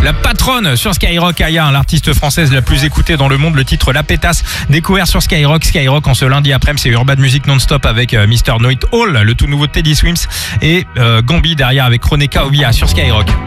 La patronne sur Skyrock, Aya, l'artiste française la plus écoutée dans le monde. Le titre La Pétasse, découvert sur Skyrock. Skyrock en ce lundi après-midi, c'est Urban Music non-stop avec Mr. Know It All, le tout nouveau de Teddy Swims et Gambi derrière avec Roneka Ovia sur Skyrock.